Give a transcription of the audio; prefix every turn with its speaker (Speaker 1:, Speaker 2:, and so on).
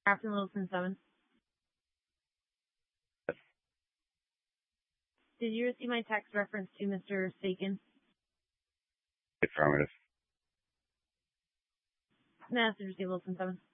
Speaker 1: Captain Wilson 7. Did you receive my text reference to Mr. Sakin?
Speaker 2: Affirmative.
Speaker 1: Message received, Wilson 7.